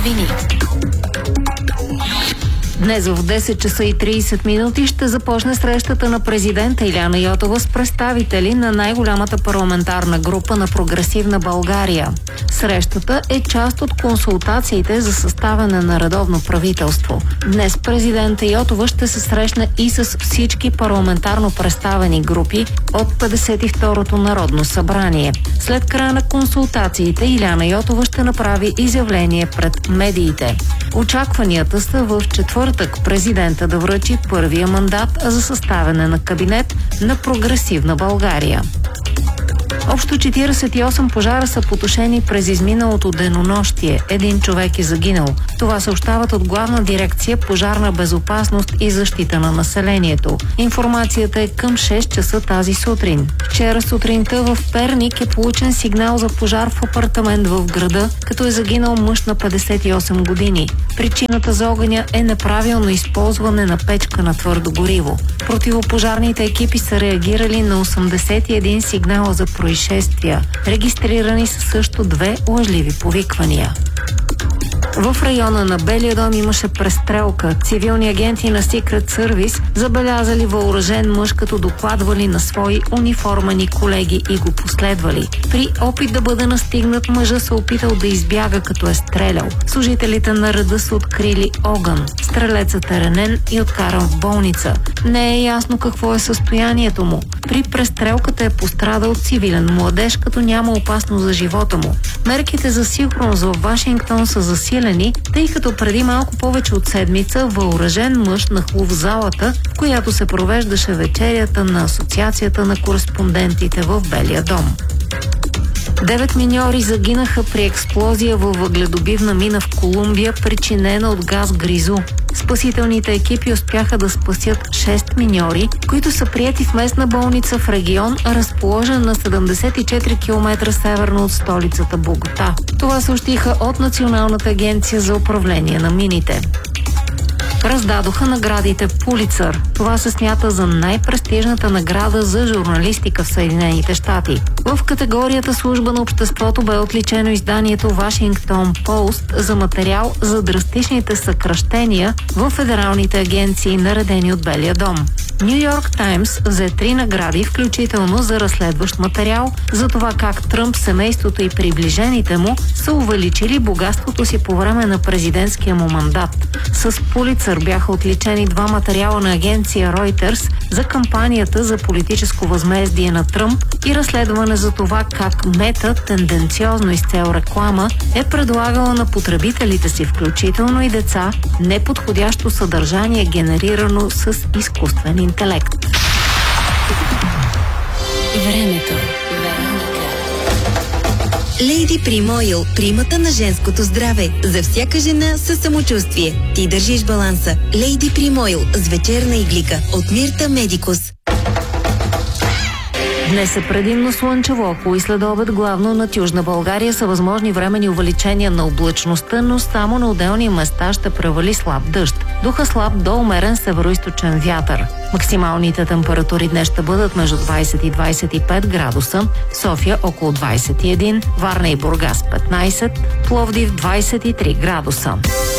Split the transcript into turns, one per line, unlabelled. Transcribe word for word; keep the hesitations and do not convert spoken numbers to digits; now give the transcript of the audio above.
новини. Днес в десет часа и трийсет минути ще започне срещата на президента Иляна Йотова с представители на най-голямата парламентарна група на Прогресивна България. Срещата е част от консултациите за съставяне на редовно правителство. Днес президента Йотова ще се срещне и с всички парламентарно представени групи от петдесет и второто Народно събрание. След края на консултациите Иляна Йотова ще направи изявление пред медиите. Очакванията са в четвъртък президента да връчи първия мандат за съставяне на кабинет на Прогресивна България. Общо четирийсет и осем пожара са потушени през изминалото денонощие. Един човек е загинал. Това съобщават от Главна дирекция Пожарна безопасност и защита на населението. Информацията е към шест часа тази сутрин. Вчера сутринта в Перник е получен сигнал за пожар в апартамент в града, като е загинал мъж на петдесет и осем години. Причината за огъня е неправилно използване на печка на твърдо гориво. Противопожарните екипи са реагирали на осемдесет и един сигнала за происшествия. Регистрирани са също две лъжливи повиквания. В района на Белия дом имаше престрелка. Цивилни агенти на Secret Service забелязали въоръжен мъж, като докладвали на свои униформени колеги и го последвали. При опит да бъде настигнат, мъжа се опитал да избяга, като е стрелял. Служителите на реда са открили огън. Стрелецът е ранен и откаран в болница. Не е ясно какво е състоянието му. При престрелката е пострадал цивилен младеж, като няма опасност за живота му. Мерките за сигурност в Вашингтон са засилени, тъй като преди малко повече от седмица въоръжен мъж нахлу в залата, в която се провеждаше вечерята на Асоциацията на кореспондентите в Белия дом. Девет миньори загинаха при експлозия във въгледобивна мина в Колумбия, причинена от газ гризу. Спасителните екипи успяха да спасят шест миньори, които са приети в местна болница в регион, разположен на седемдесет и четири километра северно от столицата Богота. Това съобщиха от Националната агенция за управление на мините. Раздадоха наградите Пулицър. Това се смята за най-престижната награда за журналистика в Съединените щати. В категорията служба на обществото бе отличено изданието Вашингтон Пост за материал за драстичните съкращения в федералните агенции, наредени от Белия дом. Ню Йорк Таймс взе три награди, включително за разследващ материал, за това как Тръмп, семейството и приближените му са увеличили богатството си по време на президентския му мандат. С Пулицър бяха отличени два материала на агенция Reuters за кампанията за политическо възмездие на Тръмп и разследване за това как Мета, тенденциозно и с цел реклама, е предлагала на потребителите си, включително и деца, неподходящо съдържание, генерирано с изкуствен интелект.
Времето. Лейди Прим Ойл, примата на женското здраве. За всяка жена със самочувствие. Ти държиш баланса. Лейди Прим Ойл с вечерна иглика от Мирта Медикус.
Днес е предимно слънчево, ако и след обед главно над Южна България са възможни временни увеличения на облачността, но само на отделни места ще превали слаб дъжд. Духа слаб до умерен североизточен вятър. Максималните температури днес ще бъдат между двайсет и двайсет и пет градуса, София около двайсет и един, Варна и Бургас петнайсет, Пловдив двайсет и три градуса.